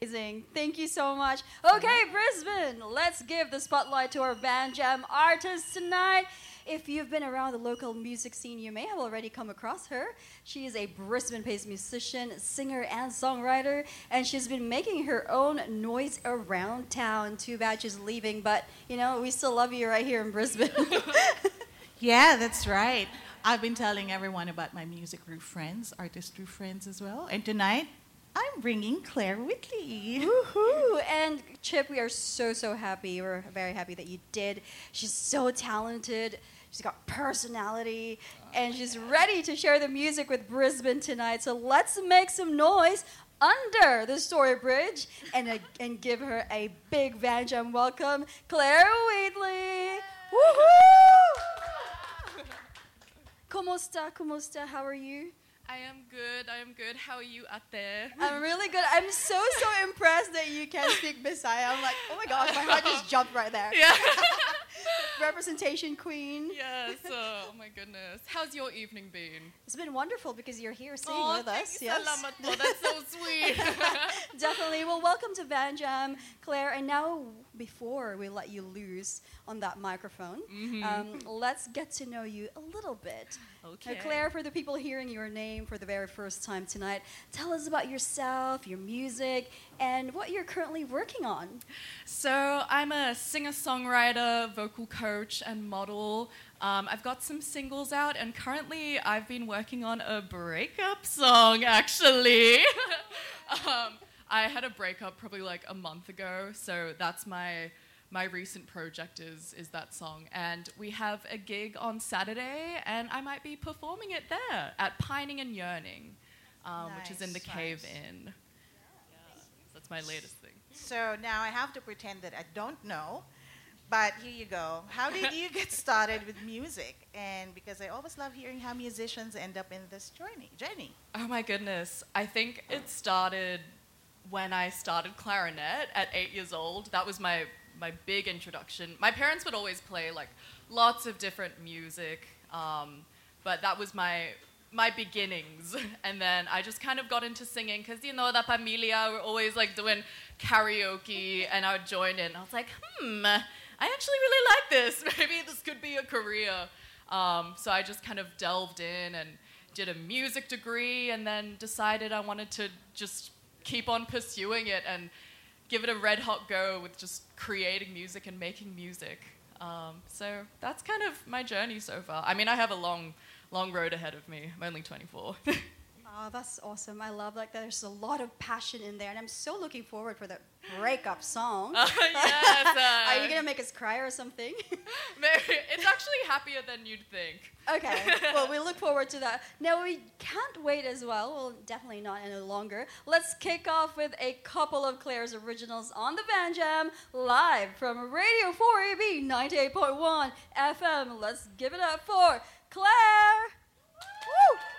amazing. Thank you so much. Okay, Brisbane, let's give the spotlight to our Band Jam artist tonight. If you've been around the local music scene, you may have already come across her. She is a Brisbane-based musician, singer, and songwriter, and she's been making her own noise around town. Too bad she's leaving, but, you know, we still love you right here in Brisbane. Yeah, that's right. I've been telling everyone about my music group friends, artist group friends as well. And tonight, I'm bringing Claire Whitley. Woohoo! And Chip, we are so happy. We're very happy that you did. She's so talented. She's got personality, and she's ready to share the music with Brisbane tonight. So let's make some noise under the Story Bridge and give her a big Van Jam welcome, Claire Whitley. Woohoo! Kumusta? How are you? I am good. How are you out there? I'm really good. I'm so impressed that you can speak Bisaya. I'm like, oh my gosh, my heart just jumped right there. Yeah. Representation queen. Yes. Oh my goodness. How's your evening been? It's been wonderful because you're here singing with us. Yes. Salamat po. That's so sweet. Definitely. Well, welcome to Van Jam, Claire. And now, before we let you loose on that microphone, let's get to know you a little bit. Okay. Now, Claire, for the people hearing your name for the very first time tonight, tell us about yourself, your music, and what you're currently working on. So I'm a singer-songwriter, vocal coach, and model. I've got some singles out, and currently I've been working on a breakup song, actually. I had a breakup probably like a month ago, so that's my recent project is that song. And we have a gig on Saturday, and I might be performing it there at Pining and Yearning, which is in the Cave Inn. Yeah. That's my latest thing. So now I have to pretend that I don't know, but here you go. How did you get started with music? And because I always love hearing how musicians end up in this journey. Oh my goodness. I think it started when I started clarinet at 8 years old. That was my big introduction. My parents would always play like lots of different music, but that was my beginnings. And then I just kind of got into singing because, you know, the familia were always like doing karaoke, and I would join in. I was like, I actually really like this. Maybe this could be a career. So I just kind of delved in and did a music degree, and then decided I wanted to just keep on pursuing it and give it a red hot go with just creating music and making music. So that's kind of my journey so far. I mean, I have a long road ahead of me. I'm only 24. Oh, that's awesome. I love like there's a lot of passion in there, and I'm so looking forward for the breakup song. Yes. Are you going to make us cry or something? Maybe. It's actually happier than you'd think. Okay. Well, we look forward to that. Now, we can't wait as well. Well, definitely not any longer. Let's kick off with a couple of Claire's originals on the Van Jam, live from Radio 4AB 98.1 FM. Let's give it up for Claire. Woo!